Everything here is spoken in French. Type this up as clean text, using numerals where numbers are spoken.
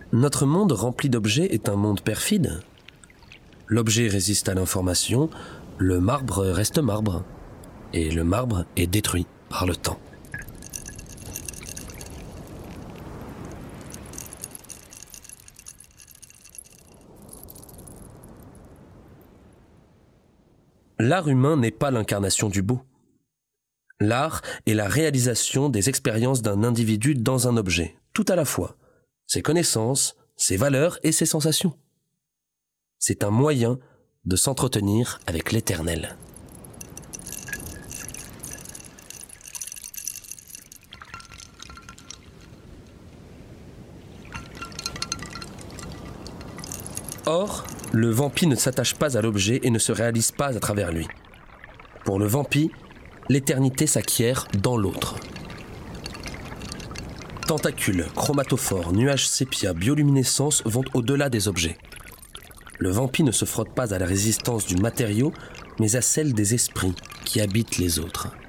Notre monde rempli d'objets est un monde perfide. L'objet résiste à l'information, le marbre reste marbre, et le marbre est détruit par le temps. L'art humain n'est pas l'incarnation du beau. L'art est la réalisation des expériences d'un individu dans un objet, tout à la fois, ses connaissances, ses valeurs et ses sensations. C'est un moyen de s'entretenir avec l'éternel. Or, le vampire ne s'attache pas à l'objet et ne se réalise pas à travers lui. Pour le vampire, l'éternité s'acquiert dans l'autre. Tentacules, chromatophores, nuages sépia, bioluminescence vont au-delà des objets. Le vampire ne se frotte pas à la résistance du matériau, mais à celle des esprits qui habitent les autres.